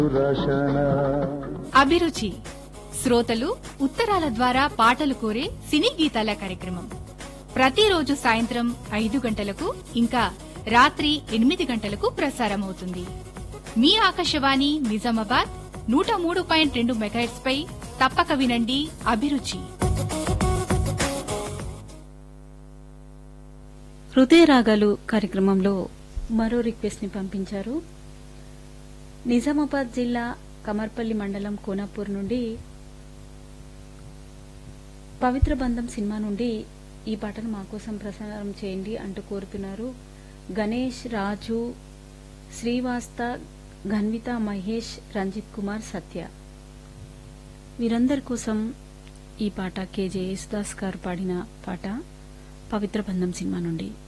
అభిరుచి శ్రోతలు ఉత్తరాల ద్వారా పాటలు కోరే సినీ గీతాల కార్యక్రమం ప్రతిరోజు సాయంత్రం 5 గంటలకు ఇంకా రాత్రి 8 గంటలకు ప్రసారమవుతుంది. మీ ఆకాశవాణి నిజామాబాద్ 103.2 మెగాహెర్ట్జ్ పై తప్పక వినండి అభిరుచి. హృదయ రాగాలు కార్యక్రమంలో మరో రిక్వెస్ట్ ని పంపించారు. నిజామాబాద్ జిల్లా కమర్పల్లి మండలం కోనాపూర్ నుండి పవిత్ర బంధం సినిమా నుండి ఈ పాటను మా కోసం ప్రసారం చేయండి అంటూ కోరుతున్నారు. గణేష్, రాజు, శ్రీవాస్త, ఘన్విత, మహేష్, రంజిత్ కుమార్, సత్య వీరందరి కోసం ఈ పాట కేజే యేసుదాస్ గారు పాడిన పాట పవిత్ర బంధం సినిమా నుండి.